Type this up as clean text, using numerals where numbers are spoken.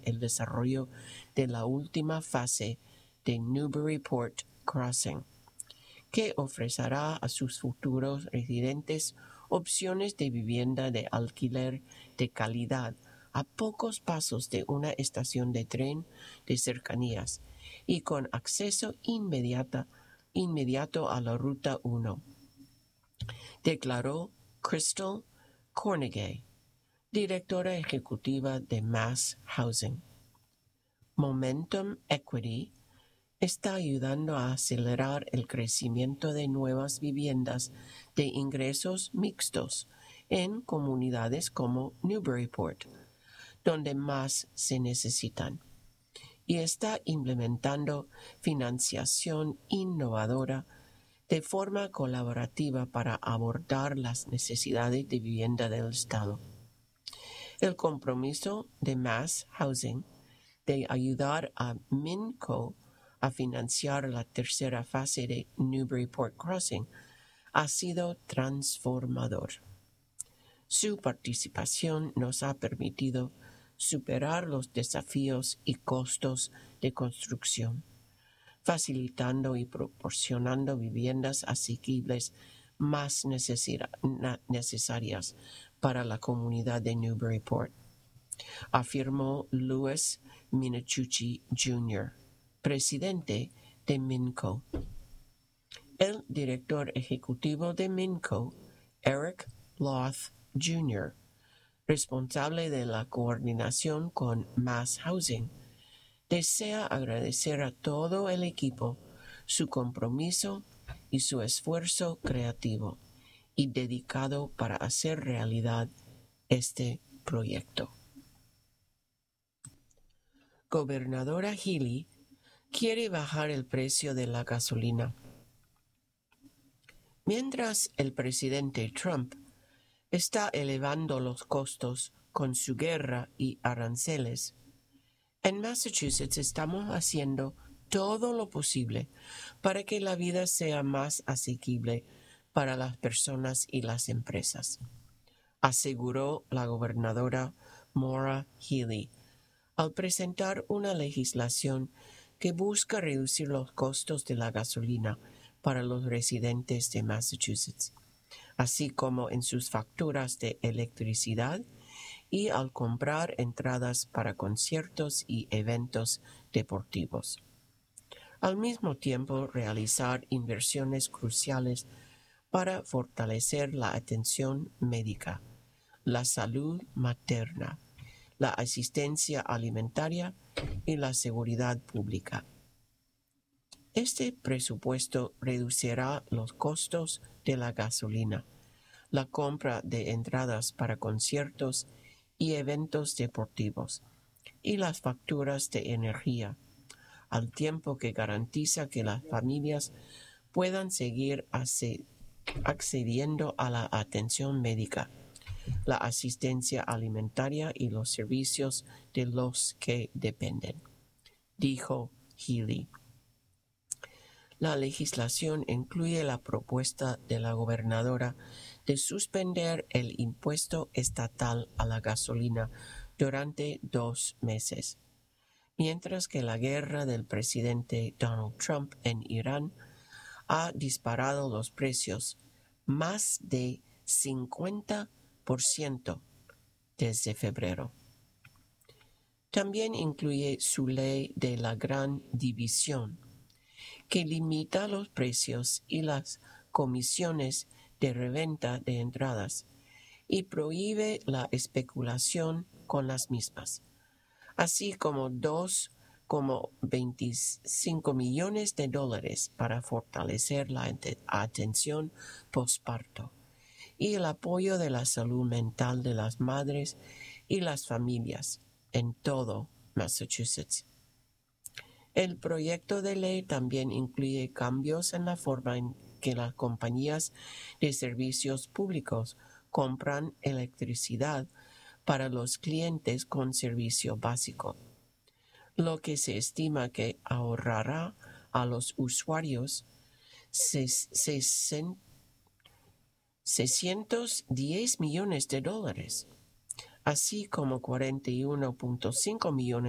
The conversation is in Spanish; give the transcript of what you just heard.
el desarrollo de la última fase de Newburyport Crossing, que ofrecerá a sus futuros residentes opciones de vivienda de alquiler de calidad a pocos pasos de una estación de tren de cercanías y con acceso inmediato a la Ruta 1, declaró Crystal Cornegay, directora ejecutiva de Mass Housing. Momentum Equity está ayudando a acelerar el crecimiento de nuevas viviendas de ingresos mixtos en comunidades como Newburyport, donde más se necesitan, y está implementando financiación innovadora de forma colaborativa para abordar las necesidades de vivienda del Estado. El compromiso de Mass Housing de ayudar a MINCO a financiar la tercera fase de Newburyport Crossing ha sido transformador. Su participación nos ha permitido superar los desafíos y costos de construcción, facilitando y proporcionando viviendas asequibles más necesarias para la comunidad de Newburyport, afirmó Louis Minicucci Jr., presidente de MINCO. El director ejecutivo de MINCO, Eric Loth Jr., responsable de la coordinación con Mass Housing, desea agradecer a todo el equipo su compromiso y su esfuerzo creativo y dedicado para hacer realidad este proyecto. Gobernadora Healey quiere bajar el precio de la gasolina. Mientras el presidente Trump está elevando los costos con su guerra y aranceles, en Massachusetts estamos haciendo todo lo posible para que la vida sea más asequible para las personas y las empresas, aseguró la gobernadora Maura Healey al presentar una legislación que busca reducir los costos de la gasolina para los residentes de Massachusetts, así como en sus facturas de electricidad y al comprar entradas para conciertos y eventos deportivos. Al mismo tiempo, realizar inversiones cruciales para fortalecer la atención médica, la salud materna, la asistencia alimentaria y la seguridad pública. Este presupuesto reducirá los costos de la gasolina, la compra de entradas para conciertos y eventos deportivos, y las facturas de energía, al tiempo que garantiza que las familias puedan seguir accediendo a la atención médica, la asistencia alimentaria y los servicios de los que dependen, dijo Healey. La legislación incluye la propuesta de la gobernadora de suspender el impuesto estatal a la gasolina durante 2 meses, mientras que la guerra del presidente Donald Trump en Irán ha disparado los precios más de 50% desde febrero. También incluye su ley de la Gran División, que limita los precios y las comisiones de reventa de entradas y prohíbe la especulación con las mismas, así como $25 millones para fortalecer la atención postparto y el apoyo de la salud mental de las madres y las familias en todo Massachusetts. El proyecto de ley también incluye cambios en la forma en que las compañías de servicios públicos compran electricidad para los clientes con servicio básico, lo que se estima que ahorrará a los usuarios $610 millones, así como $41.5 millones